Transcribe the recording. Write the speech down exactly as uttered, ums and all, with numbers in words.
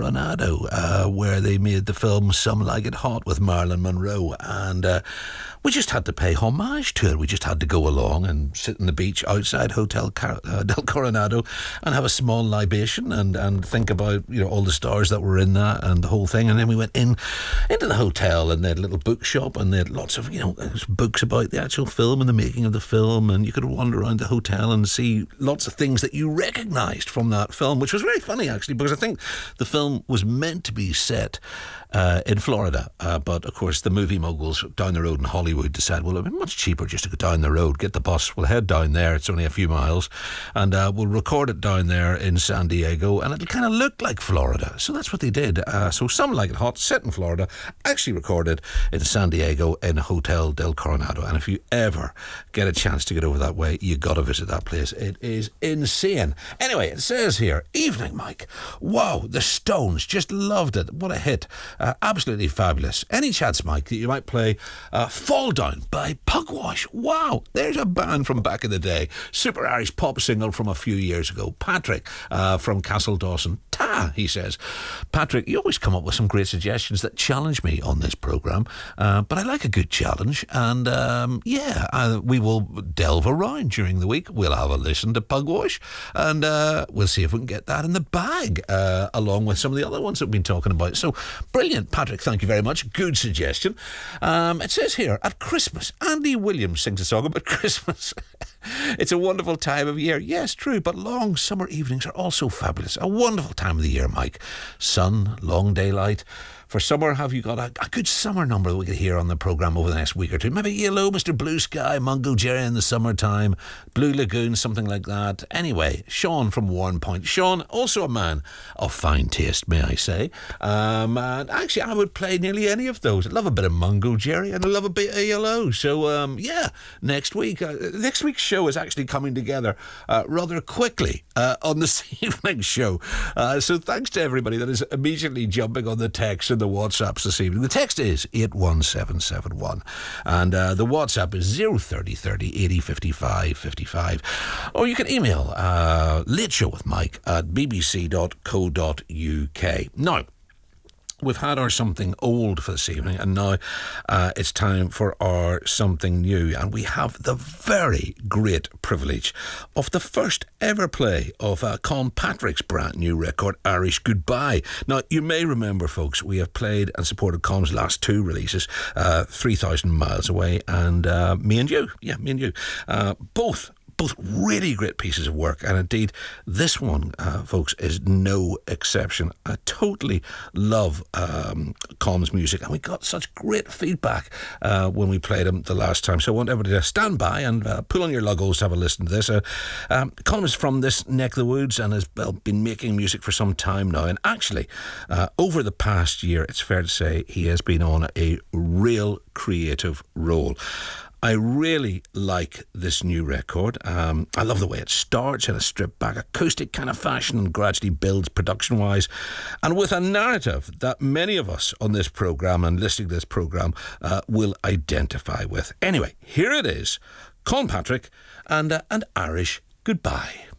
Coronado, uh, where they made the film Some Like It Hot with Marilyn Monroe, and uh, we just had to pay homage to it. We just had to go along and sit on the beach outside Hotel Car- uh, Del Coronado and have a small libation and, and think about, you know, all the stars that were in that and the whole thing. And then we went in into the hotel, and they had a little bookshop, and they had lots of, you know, books about the actual film and the making of the film, and you could wander around the hotel and see lots of things that you recognised from that film, which was very funny actually, because I think the film was meant to be set uh, in Florida, uh, but of course the movie moguls down the road in Hollywood decided, well, it'd be much cheaper just to go down the road, get the bus, we'll head down there, it's only a few miles, and uh, we'll record it down there in San Diego, and it'll kind of look like Florida. So that's what they did. Uh, so Some Like It Hot, set in Florida, actually recorded in San Diego in Hotel Del Coronado, and if you ever get a chance to get over that way, you got to visit that place. It is insane. Anyway, it says here, evening Mike, wow, the Stones, just loved it, what a hit, uh, absolutely fabulous. Any chance, Mike, that you might play uh, Fall Down by Pugwash? Wow, there's a band from back in the day, super Irish pop single from a few years ago. Patrick uh, from Castle Dawson. Ta, he says. Patrick, you always come up with some great suggestions that challenge me on this programme, uh, but I like a good challenge, and um, yeah, uh, we will delve around during the week. We'll have a listen to Pugwash, and uh, we'll see if we can get that in the bag, uh, along with some of the other ones that we've been talking about. So, brilliant, Patrick, thank you very much. Good suggestion. Um, it says here, at Christmas, Andy Williams sings a song about Christmas. It's a wonderful time of year. Yes, true, but long summer evenings are also fabulous. A wonderful time of the year, Mike. Sun, long daylight. For summer, have you got a, a good summer number that we could hear on the programme over the next week or two? Maybe Yellow, Mister Blue Sky, Mungo Jerry in the summertime, Blue Lagoon, something like that. Anyway, Sean from Warren Point. Sean, also a man of fine taste, may I say. Um, and actually, I would play nearly any of those. I love a bit of Mungo Jerry and I love a bit of Yellow. So, um, yeah, next week. Uh, next week's show is actually coming together uh, rather quickly uh, on this evening's show. Uh, so thanks to everybody that is immediately jumping on the text and the WhatsApps this evening. The text is eight one seven seven one and uh, the WhatsApp is zero thirty thirty eighty fifty-five fifty-five, or you can email uh, late show with Mike at b b c dot co dot u k. Now, we've had our something old for this evening, and now uh, it's time for our something new, and we have the very great privilege of the first ever play of uh, Colin Patrick's brand new record, Irish Goodbye. Now, you may remember, folks, we have played and supported Colin's last two releases, uh, three thousand Miles Away and uh, Me and You. Yeah, Me and You. Uh, both Both really great pieces of work, and indeed this one, uh, folks, is no exception. I totally love um, Colin's music, and we got such great feedback uh, when we played him the last time. So I want everybody to stand by and uh, pull on your luggles to have a listen to this. Uh, um, Colin is from this neck of the woods and has well, been making music for some time now, and actually uh, over the past year, it's fair to say he has been on a real creative role. I really like this new record. Um, I love the way it starts in a stripped-back acoustic kind of fashion and gradually builds production-wise, and with a narrative that many of us on this programme and listening to this programme uh, will identify with. Anyway, here it is, Colin Patrick and, uh, and Irish Goodbye.